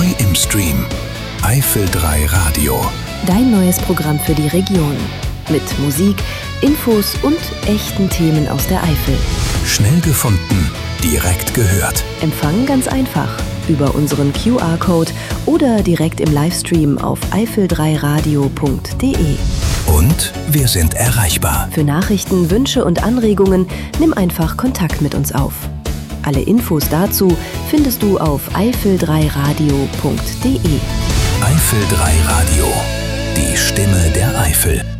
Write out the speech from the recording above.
Neu im Stream. Eifel 3 Radio. Dein neues Programm für die Region. Mit Musik, Infos und echten Themen aus der Eifel. Schnell gefunden, direkt gehört. Empfangen ganz einfach. Über unseren QR-Code oder direkt im Livestream auf eifel3radio.de. Und wir sind erreichbar. Für Nachrichten, Wünsche und Anregungen nimm einfach Kontakt mit uns auf. Alle Infos dazu findest du auf eifel3radio.de. Eifel 3 Radio. Die Stimme der Eifel.